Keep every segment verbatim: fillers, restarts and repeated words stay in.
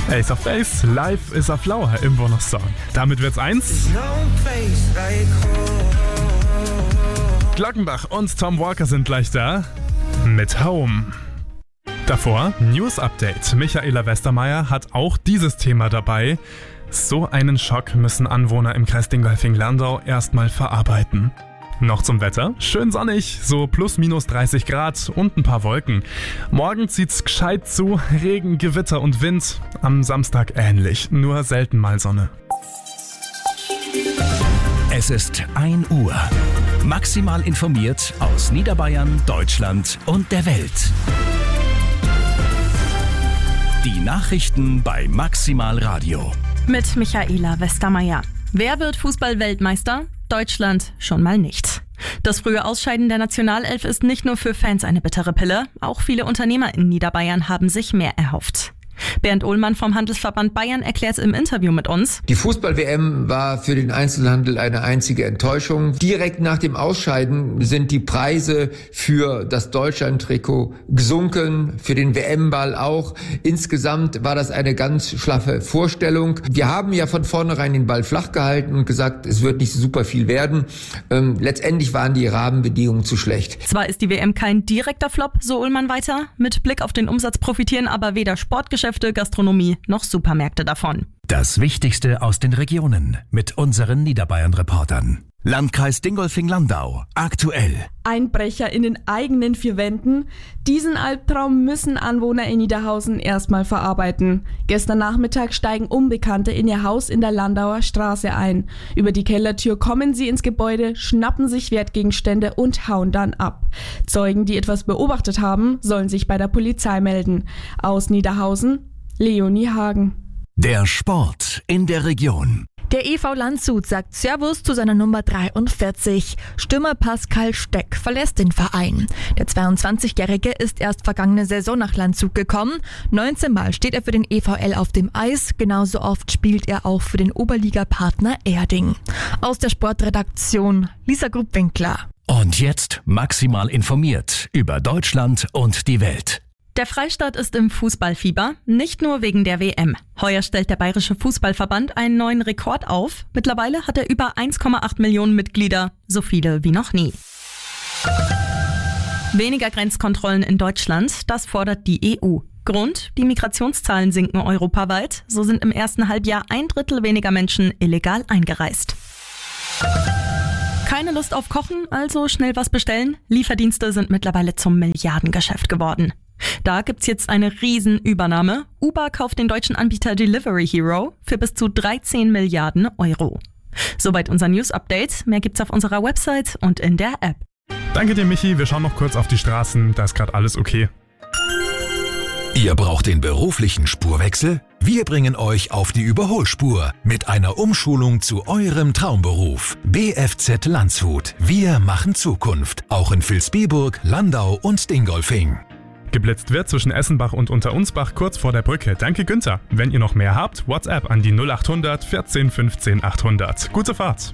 Ace of Base, Life is a Flower im Bonussong. Damit wird's eins. Glockenbach und Tom Walker sind gleich da mit Home. Davor News Update. Michaela Westermeier hat auch dieses Thema dabei. So einen Schock müssen Anwohner im Kreis Dingolfing-Landau erstmal verarbeiten. Noch zum Wetter. Schön sonnig, so plus minus dreißig Grad und ein paar Wolken. Morgen zieht's gescheit zu, Regen, Gewitter und Wind. Am Samstag ähnlich, nur selten mal Sonne. Es ist ein Uhr. Maximal informiert aus Niederbayern, Deutschland und der Welt. Die Nachrichten bei Maximal Radio. Mit Michaela Westermeier. Wer wird Fußball-Weltmeister? Deutschland schon mal nicht. Das frühe Ausscheiden der Nationalelf ist nicht nur für Fans eine bittere Pille, auch viele Unternehmer in Niederbayern haben sich mehr erhofft. Bernd Ohlmann vom Handelsverband Bayern erklärt im Interview mit uns: Die Fußball-W M war für den Einzelhandel eine einzige Enttäuschung. Direkt nach dem Ausscheiden sind die Preise für das Deutschland-Trikot gesunken, für den W M-Ball auch. Insgesamt war das eine ganz schlaffe Vorstellung. Wir haben ja von vornherein den Ball flach gehalten und gesagt, es wird nicht super viel werden. Ähm, letztendlich waren die Rahmenbedingungen zu schlecht. Zwar ist die W M kein direkter Flop, so Ohlmann weiter. Mit Blick auf den Umsatz profitieren aber weder Sportgeschäfte, Gastronomie noch Supermärkte davon. Das Wichtigste aus den Regionen mit unseren Niederbayern-Reportern. Landkreis Dingolfing-Landau. Aktuell. Einbrecher in den eigenen vier Wänden. Diesen Albtraum müssen Anwohner in Niederhausen erstmal verarbeiten. Gestern Nachmittag steigen Unbekannte in ihr Haus in der Landauer Straße ein. Über die Kellertür kommen sie ins Gebäude, schnappen sich Wertgegenstände und hauen dann ab. Zeugen, die etwas beobachtet haben, sollen sich bei der Polizei melden. Aus Niederhausen, Leonie Hagen. Der Sport in der Region. Der E V Landshut sagt Servus zu seiner Nummer dreiundvierzig. Stürmer Pascal Steck verlässt den Verein. Der zweiundzwanzigjährige ist erst vergangene Saison nach Landshut gekommen. neunzehn Mal steht er für den E V L auf dem Eis. Genauso oft spielt er auch für den Oberligapartner Erding. Aus der Sportredaktion Lisa Gruppwinkler. Und jetzt maximal informiert über Deutschland und die Welt. Der Freistaat ist im Fußballfieber, nicht nur wegen der W M. Heuer stellt der Bayerische Fußballverband einen neuen Rekord auf. Mittlerweile hat er über eins Komma acht Millionen Mitglieder, so viele wie noch nie. Weniger Grenzkontrollen in Deutschland, das fordert die E U. Grund, die Migrationszahlen sinken europaweit. So sind im ersten Halbjahr ein Drittel weniger Menschen illegal eingereist. Keine Lust auf Kochen, also schnell was bestellen? Lieferdienste sind mittlerweile zum Milliardengeschäft geworden. Da gibt's jetzt eine Riesenübernahme. Uber kauft den deutschen Anbieter Delivery Hero für bis zu dreizehn Milliarden Euro. Soweit unser News-Update. Mehr gibt's auf unserer Website und in der App. Danke dir, Michi. Wir schauen noch kurz auf die Straßen. Da ist gerade alles okay. Ihr braucht den beruflichen Spurwechsel? Wir bringen euch auf die Überholspur mit einer Umschulung zu eurem Traumberuf. B F Z Landshut. Wir machen Zukunft. Auch in Vilsbiburg, Landau und Dingolfing. Geblitzt wird zwischen Essenbach und Unterunsbach kurz vor der Brücke. Danke, Günther. Wenn ihr noch mehr habt, WhatsApp an die null achthundert vierzehn fünfzehn achthundert. Gute Fahrt.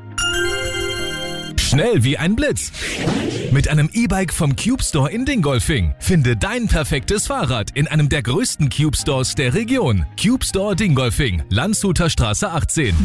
Schnell wie ein Blitz. Mit einem E-Bike vom Cube Store in Dingolfing. Finde dein perfektes Fahrrad in einem der größten Cube Stores der Region. Cube Store Dingolfing, Landshuter Straße achtzehn.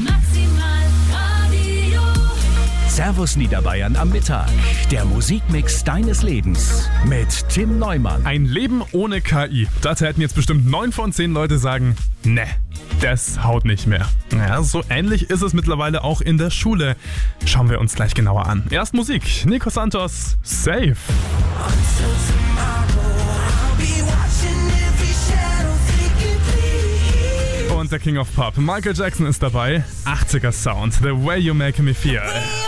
Servus Niederbayern am Mittag. Der Musikmix deines Lebens mit Tim Neumann. Ein Leben ohne K I. Dazu hätten jetzt bestimmt neun von zehn Leute sagen, ne, das haut nicht mehr. Ja, so ähnlich ist es mittlerweile auch in der Schule. Schauen wir uns gleich genauer an. Erst Musik. Nico Santos, Safe. Und der King of Pop, Michael Jackson, ist dabei. achtziger Sound, The Way You Make Me Feel.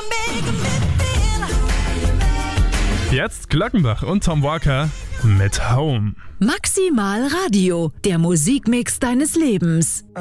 Jetzt Glockenbach und Tom Walker mit Home. Maximal Radio, der Musikmix deines Lebens.